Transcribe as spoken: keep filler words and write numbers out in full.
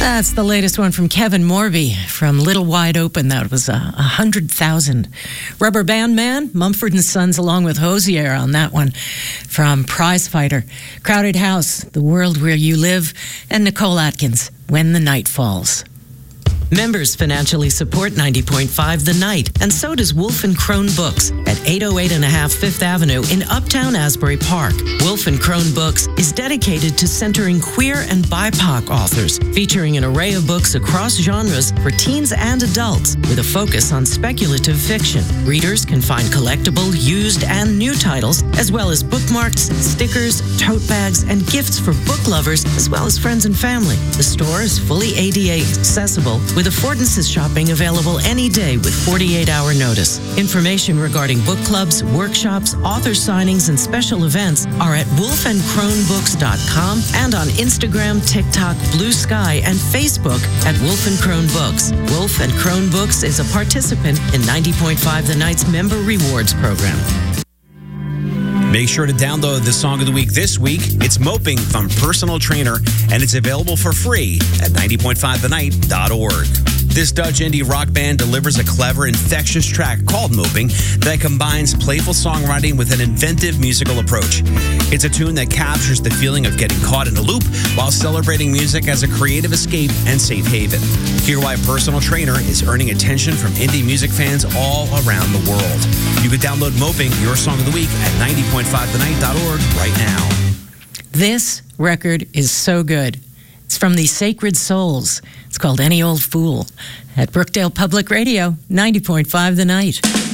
That's the latest one from Kevin Morby from Little Wide Open. That was a uh, hundred thousand. Rubber Band Man, Mumford and Sons, along with Hosier on that one from Prize Fighter. Crowded House, The World Where You Live, and Nicole Atkins, When the Night Falls. Members financially support ninety point five The Night, and so does Wolf and Crone Books at eight oh eight and a half Fifth Avenue in Uptown Asbury Park. Wolf and Crone Books is dedicated to centering queer and B I P O C authors, featuring an array of books across genres for teens and adults, with a focus on speculative fiction. Readers can find collectible, used, and new titles, as well as bookmarks, stickers, tote bags, and gifts for book lovers, as well as friends and family. The store is fully A D A accessible, with affordances shopping available any day with forty-eight hour notice. Information regarding book clubs, workshops, author signings, and special events are at wolf and crone books dot com and on Instagram, TikTok, Blue Sky, and Facebook at Wolf and Crone Books. Wolf and Crone Books is a participant in ninety point five The Night's Member Rewards Program. Make sure to download the song of the week this week. It's Moping from Personal Trainer, and it's available for free at ninety point five the night dot org. This Dutch indie rock band delivers a clever, infectious track called Moping that combines playful songwriting with an inventive musical approach. It's a tune that captures the feeling of getting caught in a loop while celebrating music as a creative escape and safe haven. Hear why Personal Trainer is earning attention from indie music fans all around the world. You can download Moping, your song of the week, at ninety point five the night dot org right now. This record is so good. It's from the Sacred Souls. It's called Any Old Fool at Brookdale Public Radio, ninety point five The Night.